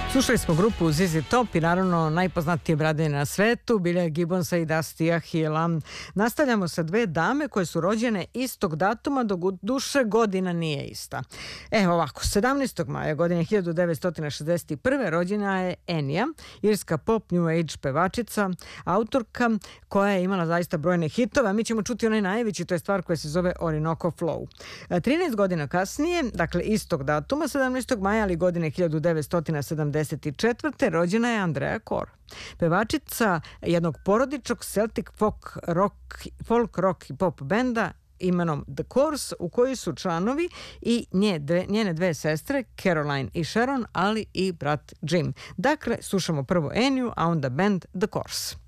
Slušali smo grupu ZZ Top i naravno najpoznatije brade na svetu, Billyja Gibbonsa i Dustya Hilla. Nastavljamo sa dve dame koje su rođene istog datuma, dok u duše godina nije ista. Ovako, 17. maja godine 1961. rođena je Enya, irska pop new age pevačica, autorka koja je imala zaista brojne hitove, a mi ćemo čuti onaj najveći, to je stvar koja se zove Orinoco Flow. 13 godina kasnije, dakle istog datuma, 17. maja, ali godine 1974. rođena je Andrea Corr, pevačica jednog porodičnog Celtic folk rock i pop benda imenom The Corrs, u koji su članovi i njene dve sestre Caroline i Sharon, ali i brat Jim. Dakle, slušamo prvo Enju, a onda band The Corrs.